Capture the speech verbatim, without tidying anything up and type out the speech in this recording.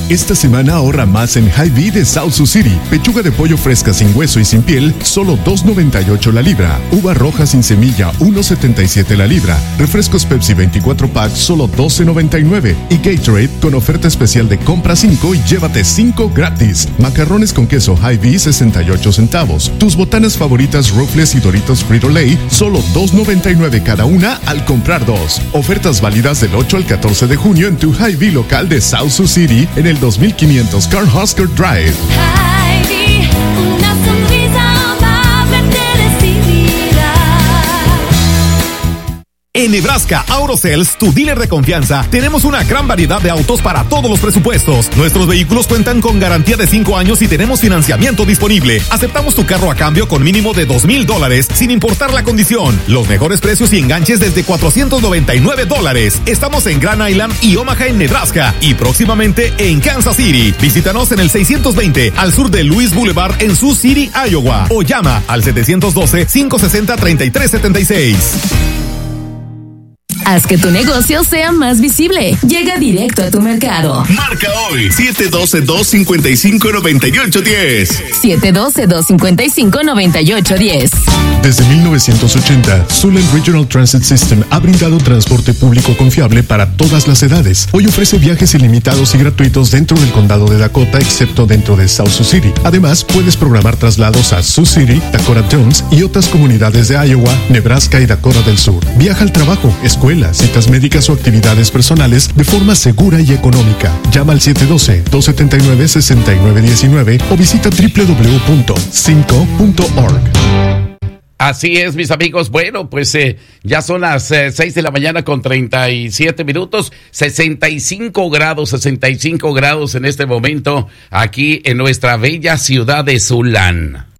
Esta semana ahorra más en Hy-Vee de South Sioux City. Pechuga de pollo fresca sin hueso y sin piel, solo dos noventa y ocho la libra. Uva roja sin semilla, uno setenta y siete la libra. Refrescos Pepsi veinticuatro pack, solo doce noventa y nueve. Y Gatorade con oferta especial de compra cinco y llévate cinco gratis. Macarrones con queso Hy-Vee, sesenta y ocho centavos. Tus botanas favoritas Ruffles y Doritos Frito-Lay, solo dos noventa y nueve cada una al comprar dos. Ofertas válidas del ocho al catorce de junio en tu Hy-Vee local de South Sioux City en el dos mil quinientos Cornhusker Drive. Hy-Vee, una sonrisa amable te recibirá. En Nebraska Auto Sales, tu dealer de confianza, tenemos una gran variedad de autos para todos los presupuestos. Nuestros vehículos cuentan con garantía de cinco años y tenemos financiamiento disponible. Aceptamos tu carro a cambio con mínimo de dos mil dólares, sin importar la condición. Los mejores precios y enganches desde cuatrocientos noventa y nueve dólares. Estamos en Grand Island y Omaha en Nebraska y próximamente en Kansas City. Visítanos en el seiscientos veinte al sur de Louis Boulevard en Sioux City, Iowa. O llama al setecientos doce, cinco sesenta, treinta y tres setenta y seis. Haz que tu negocio sea más visible. Llega directo a tu mercado. Marca hoy siete uno dos, dos cinco cinco, nueve ocho uno cero. siete uno dos, dos cinco cinco, nueve ocho uno cero. Desde mil novecientos ochenta, Sulen Regional Transit System ha brindado transporte público confiable para todas las edades. Hoy ofrece viajes ilimitados y gratuitos dentro del condado de Dakota, excepto dentro de South Sioux City. Además, puedes programar traslados a Sioux City, Dakota Jones y otras comunidades de Iowa, Nebraska y Dakota del Sur. Viaja al trabajo, escuela, citas médicas o actividades personales de forma segura y económica. Llama al siete uno dos, dos siete nueve, seis nueve uno nueve o visita doble u doble u doble u punto simco punto org. Así es, mis amigos. Bueno, pues eh, ya son las eh, seis de la mañana con treinta y siete minutos, sesenta y cinco grados, sesenta y cinco grados en este momento aquí en nuestra bella ciudad de Zulán.